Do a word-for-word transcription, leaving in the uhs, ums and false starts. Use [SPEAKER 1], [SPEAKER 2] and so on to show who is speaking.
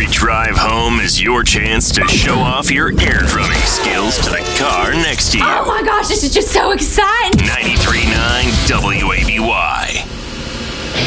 [SPEAKER 1] Every drive home is your chance to show off your air drumming skills to the car next to you.
[SPEAKER 2] Oh my gosh, this is just so exciting.
[SPEAKER 1] ninety